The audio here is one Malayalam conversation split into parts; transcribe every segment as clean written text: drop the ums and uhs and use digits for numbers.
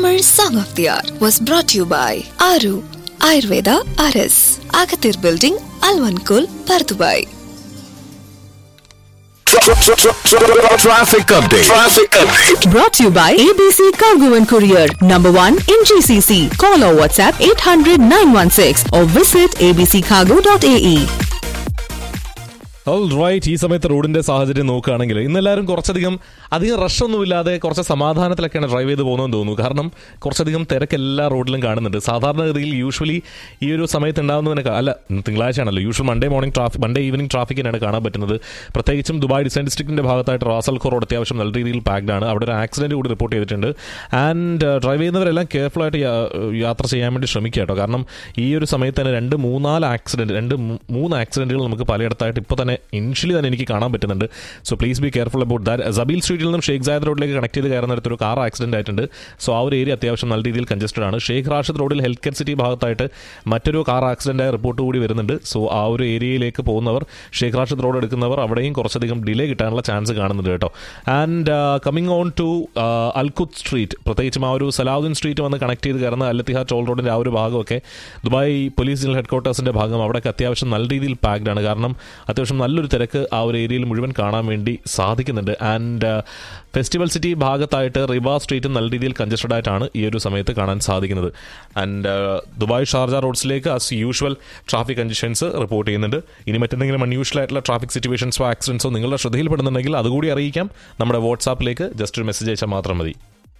Tamil Song of the Hour was brought to you by Aru Ayurveda RS, Agathir Building, Alvankul, Pardubai. Traffic update. Brought to you by ABC Cargo and Courier, number 1 in GCC. Call or WhatsApp 800-916 or visit abccargo.ae. Right. ഈ സമയത്ത് റോഡിന്റെ സാഹചര്യം നോക്കുകയാണെങ്കിൽ ഇന്നെല്ലാവരും കുറച്ചധികം റഷൊന്നുമില്ലാതെ കുറച്ച് സമാധാനത്തിലൊക്കെയാണ് ഡ്രൈവ് ചെയ്ത് പോകുന്നതെന്ന് തോന്നുന്നു. കാരണം കുറച്ചധികം തിരക്ക് എല്ലാ റോഡിലും കാണുന്നുണ്ട്. സാധാരണഗതിയിൽ യൂഷ്വലി ഈ ഒരു സമയത്ത് ഉണ്ടാകുന്നതിനൊക്കെ തിങ്കളാഴ്ച ആണല്ലോ, യൂഷ്വൽ മൺഡേ ഈവനിങ് ട്രാഫിക്കിനാണ് കാണാൻ പറ്റുന്നത്. പ്രത്യേകിച്ചും ദുബായ് ഡിസൈൻ ഡിസ്ട്രിക്റ്റിന്റെ ഭാഗത്തായിട്ട് റാസൽ ഖോർ റോഡ് അത്യാവശ്യം നല്ല രീതിയിൽ പാക്ഡ് ആണ്. അവിടെ ഒരു ആക്സിഡന്റ് കൂടി റിപ്പോർട്ട് ചെയ്തിട്ടുണ്ട്. ആൻഡ് ഡ്രൈവ് ചെയ്യുന്നവരെല്ലാം കെയർഫുൾ ആയിട്ട് യാത്ര ചെയ്യാൻ വേണ്ടി ശ്രമിക്കുക കേട്ടോ. കാരണം ഈ ഒരു സമയത്ത് തന്നെ 2-3 ആക്സിഡന്റുകൾ നമുക്ക് പലയിടത്തായിട്ട് ഇപ്പോൾ തന്നെ ഇനിഷ്യലി തന്നെ എനിക്ക് കാണാൻ പറ്റുന്നുണ്ട്. So please be careful about that. സബീൽ സ്ട്രീറ്റിൽ നിന്നും ഷേഖ് സായദ് റോഡിലേക്ക് കണക്ട് ചെയ്ത് കയറുന്നിടത്തൊരു കാർ ആക്സിഡന്റ് ആയിട്ടുണ്ട്. സോ ആ ഒരു ഏരിയ അത്യാവശ്യം നല്ല രീതിയിൽ കൺജസ്റ്റഡ് ആണ്. ഷേഖ് റാഷിദ് റോഡിൽ ഹെൽത്ത് കെയർ സിറ്റി ഭാഗത്തായിട്ട് മറ്റൊരു കാർ ആക്സിഡന്റായ റിപ്പോർട്ട് കൂടി വരുന്നുണ്ട്. സോ ആ ഒരു ഏരിയയിലേക്ക് പോകുന്നവർ, ഷേഖ് റാഷിദ് റോഡ് എടുക്കുന്നവർ, അവിടെയും കുറച്ചധികം ഡിലേ കിട്ടാനുള്ള ചാൻസ് കാണുന്നുണ്ട് കേട്ടോ. And coming on to അൽഖുദ് street, പ്രത്യേകിച്ചും ആ ഒരു സലാഹുദ്ദീൻ സ്ട്രീറ്റ് വന്ന് കണക്ട് ചെയ്ത് കയറുന്ന അൽ-ഇത്തിഹാദ് ടോൾ റോഡിൻ്റെ ആ ഒരു ഭാഗമൊക്കെ ദുബായ് പോലീസ് ജനറൽ ഹെഡ്ക്വാർട്ടേഴ്സിൻ്റെ ഭാഗം, അവിടെയൊക്കെ അത്യാവശ്യം നല്ല രീതിയിൽ പാക്ഡ് ആണ്. കാരണം അത്യാവശ്യം നല്ലൊരു തിരക്ക് ആ ഒരു ഏരിയയിൽ മുഴുവൻ കാണാൻ വേണ്ടി സാധിക്കുന്നുണ്ട്. ആൻഡ് ഫെസ്റ്റിവൽ സിറ്റി ഭാഗത്തായിട്ട് റിബ സ്ട്രീറ്റും നല്ല രീതിയിൽ കൺജസ്റ്റഡ് ആയിട്ടാണ് ഈ ഒരു സമയത്ത് കാണാൻ സാധിക്കുന്നത്. And Dubai Sharjah റോഡ്സിലേക്ക് as usual traffic conditions report ചെയ്യുന്നുണ്ട്. ഇനി മറ്റെന്തെങ്കിലും അൺയൂഷ്വൽ ആയിട്ടുള്ള ട്രാഫിക് സിറ്റുവേഷൻസോ ആക്സിഡൻസോ നിങ്ങളുടെ ശ്രദ്ധയിൽപ്പെടുന്നുണ്ടെങ്കിൽ അതുകൂടി അറിയിക്കാം. നമ്മുടെ വാട്സാപ്പിലേക്ക് ജസ്റ്റ് ഒരു മെസ്സേജ് അയച്ചാൽ മാത്രം മതി.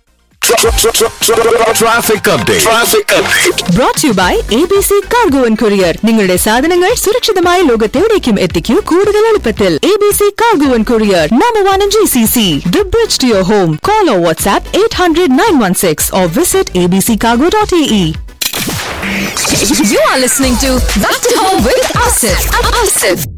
Traffic update. Brought to you by ABC Cargo and Courier. നിങ്ങളുടെ സാധനങ്ങൾ സുരക്ഷിതമായ ലോകത്തെവിടേക്കും എത്തിക്കൂ കൂടുതൽ എളുപ്പത്തിൽ. ABC Cargo and Courier, number 1 in GCC. The bridge to your home. Call or WhatsApp 800-916 or visit abccargo.ae. You are listening to Back to Home with Asif.